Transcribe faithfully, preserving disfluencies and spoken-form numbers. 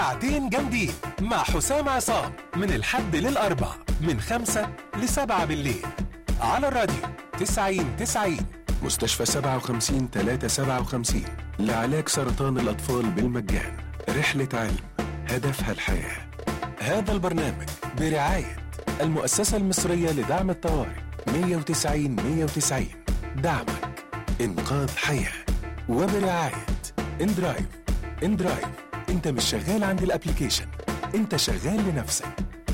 ساعتين جامدين مع حسام عصام من الحد للأربع من خمسة لسبعة بالليل على الراديو تسعين تسعين. مستشفى سبعة وخمسين ثلاثة سبعة وخمسين لعلاج سرطان الأطفال بالمجان. رحلة علم هدفها الحياة. هذا البرنامج برعاية المؤسسة المصرية لدعم الطوارئ مية وتسعين مية وتسعين. دعمك إنقاذ حياة. وبرعاية اندرايف. اندرايف، انت مش شغال عند الابليكيشن، انت شغال لنفسك.